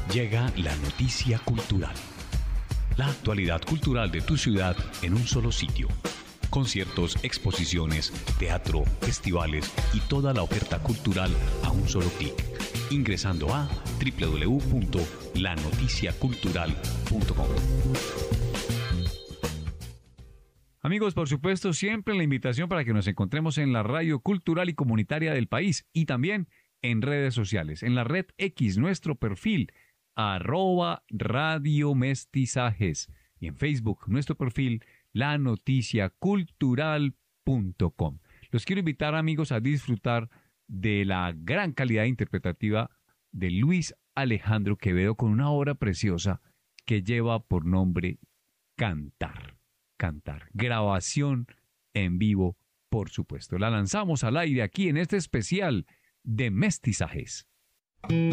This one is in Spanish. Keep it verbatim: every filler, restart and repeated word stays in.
Llega la noticia cultural. La actualidad cultural de tu ciudad en un solo sitio. Conciertos, exposiciones, teatro, festivales y toda la oferta cultural a un solo clic. Ingresando a doble u doble u doble u punto la noticia cultural punto com. Amigos, por supuesto, siempre la invitación para que nos encontremos en la radio cultural y comunitaria del país y también en redes sociales. En la red X, nuestro perfil, arroba Radio Mestizajes. Y en Facebook, nuestro perfil, la noticia cultural punto com. Los quiero invitar, amigos, a disfrutar de la gran calidad interpretativa de Luis Alejandro Quevedo con una obra preciosa que lleva por nombre Cantar. Cantar. Grabación en vivo, por supuesto. La lanzamos al aire aquí en este especial de Mestizajes.